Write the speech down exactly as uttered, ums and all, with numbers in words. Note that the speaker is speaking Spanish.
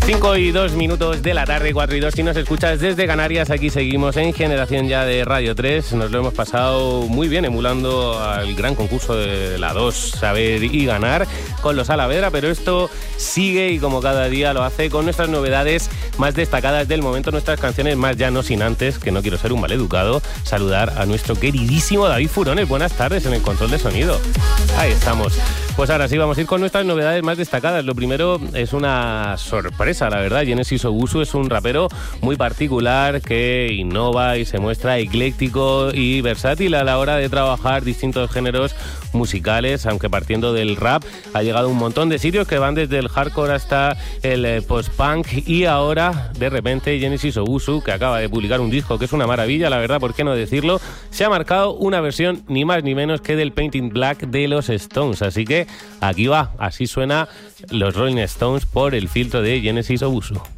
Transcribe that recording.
cinco y dos minutos de la tarde, cuatro y dos. Si nos escuchas desde Canarias, aquí seguimos en Generación Ya de Radio tres. Nos lo hemos pasado muy bien emulando al gran concurso de la dos, Saber y Ganar, con los Alavedra, pero esto sigue y como cada día lo hace con nuestras novedades más destacadas del momento, nuestras canciones más ya no sin antes, que no quiero ser un maleducado, saludar a nuestro queridísimo David Furones. Buenas tardes en el control de sonido. Ahí estamos. Pues ahora sí, vamos a ir con nuestras novedades más destacadas. Lo primero es una sorpresa, la verdad. Genesis Owusu es un rapero muy particular que innova y se muestra ecléctico y versátil a la hora de trabajar distintos géneros musicales, aunque partiendo del rap ha llegado a un montón de sitios que van desde el hardcore hasta el eh, post-punk, y ahora de repente Genesis Owusu, que acaba de publicar un disco que es una maravilla, la verdad, ¿por qué no decirlo?, se ha marcado una versión ni más ni menos que del Painting Black de los Stones, así que aquí va, así suena los Rolling Stones por el filtro de Genesis Owusu.